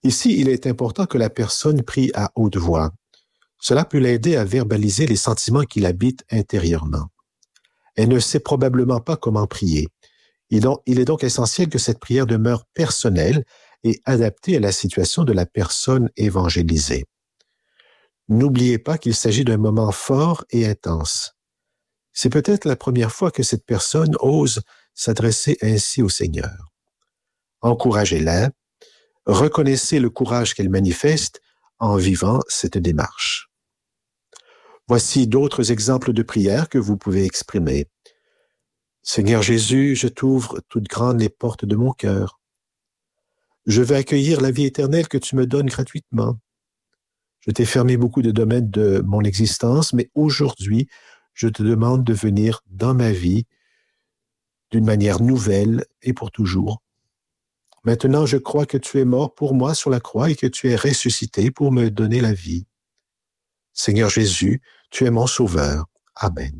Ici, il est important que la personne prie à haute voix. Cela peut l'aider à verbaliser les sentiments qui l'habitent intérieurement. Elle ne sait probablement pas comment prier. Il est donc essentiel que cette prière demeure personnelle et adaptée à la situation de la personne évangélisée. N'oubliez pas qu'il s'agit d'un moment fort et intense. C'est peut-être la première fois que cette personne ose s'adresser ainsi au Seigneur. Encouragez-la, reconnaissez le courage qu'elle manifeste en vivant cette démarche. Voici d'autres exemples de prières que vous pouvez exprimer. Seigneur Jésus, je t'ouvre toutes grandes les portes de mon cœur. Je veux accueillir la vie éternelle que tu me donnes gratuitement. Je t'ai fermé beaucoup de domaines de mon existence, mais aujourd'hui, je te demande de venir dans ma vie d'une manière nouvelle et pour toujours. Maintenant, je crois que tu es mort pour moi sur la croix et que tu es ressuscité pour me donner la vie. Seigneur Jésus, tu es mon sauveur. Amen.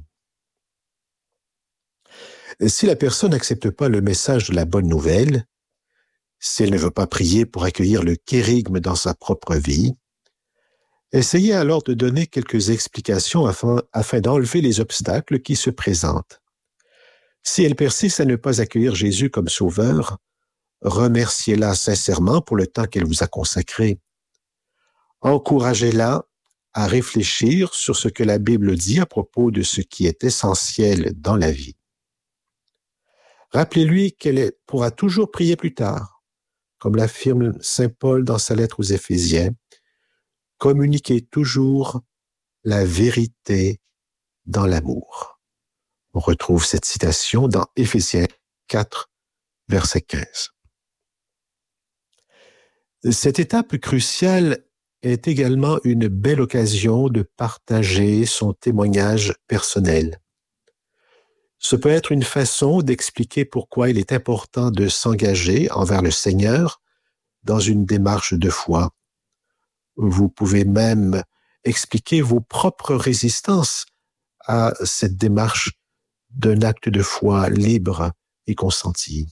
Si la personne n'accepte pas le message de la bonne nouvelle, si elle ne veut pas prier pour accueillir le kérigme dans sa propre vie, essayez alors de donner quelques explications afin d'enlever les obstacles qui se présentent. Si elle persiste à ne pas accueillir Jésus comme sauveur, remerciez-la sincèrement pour le temps qu'elle vous a consacré. Encouragez-la à réfléchir sur ce que la Bible dit à propos de ce qui est essentiel dans la vie. Rappelez-lui qu'elle pourra toujours prier plus tard, comme l'affirme saint Paul dans sa lettre aux Éphésiens. Communiquez toujours la vérité dans l'amour. On retrouve cette citation dans Éphésiens 4, verset 15. Cette étape cruciale est également une belle occasion de partager son témoignage personnel. Ce peut être une façon d'expliquer pourquoi il est important de s'engager envers le Seigneur dans une démarche de foi. Vous pouvez même expliquer vos propres résistances à cette démarche d'un acte de foi libre et consenti.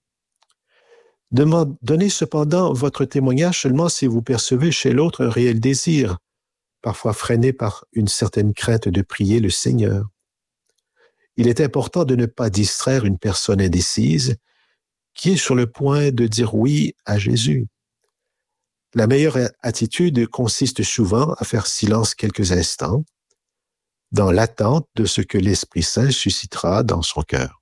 Donnez cependant votre témoignage seulement si vous percevez chez l'autre un réel désir, parfois freiné par une certaine crainte de prier le Seigneur. Il est important de ne pas distraire une personne indécise qui est sur le point de dire oui à Jésus. La meilleure attitude consiste souvent à faire silence quelques instants, dans l'attente de ce que l'Esprit Saint suscitera dans son cœur.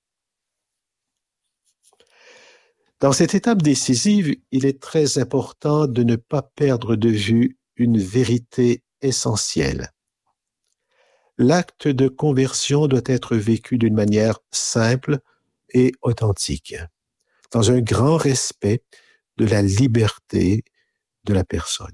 Dans cette étape décisive, il est très important de ne pas perdre de vue une vérité essentielle. L'acte de conversion doit être vécu d'une manière simple et authentique, dans un grand respect de la liberté de la personne.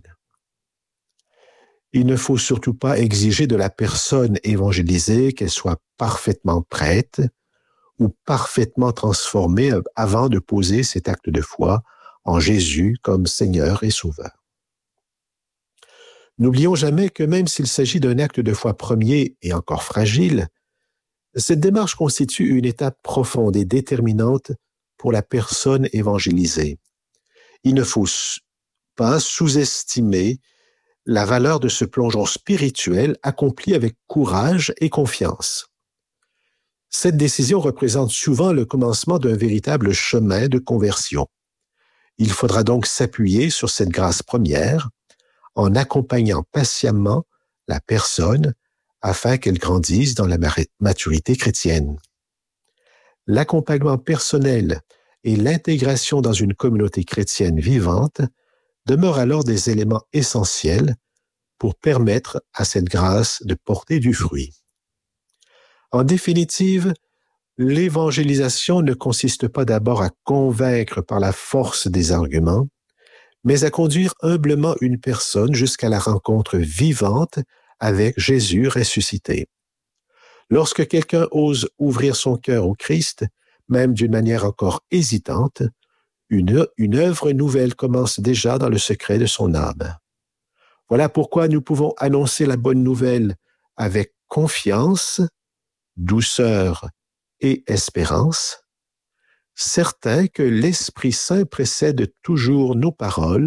Il ne faut surtout pas exiger de la personne évangélisée qu'elle soit parfaitement prête ou parfaitement transformée avant de poser cet acte de foi en Jésus comme Seigneur et Sauveur. N'oublions jamais que même s'il s'agit d'un acte de foi premier et encore fragile, cette démarche constitue une étape profonde et déterminante pour la personne évangélisée. Il ne faut pas sous-estimer la valeur de ce plongeon spirituel accompli avec courage et confiance. Cette décision représente souvent le commencement d'un véritable chemin de conversion. Il faudra donc s'appuyer sur cette grâce première en accompagnant patiemment la personne afin qu'elle grandisse dans la maturité chrétienne. L'accompagnement personnel et l'intégration dans une communauté chrétienne vivante demeurent alors des éléments essentiels pour permettre à cette grâce de porter du fruit. En définitive, l'évangélisation ne consiste pas d'abord à convaincre par la force des arguments, mais à conduire humblement une personne jusqu'à la rencontre vivante avec Jésus ressuscité. Lorsque quelqu'un ose ouvrir son cœur au Christ, même d'une manière encore hésitante, une œuvre nouvelle commence déjà dans le secret de son âme. Voilà pourquoi nous pouvons annoncer la bonne nouvelle avec confiance, douceur et espérance, certains que l'Esprit Saint précède toujours nos paroles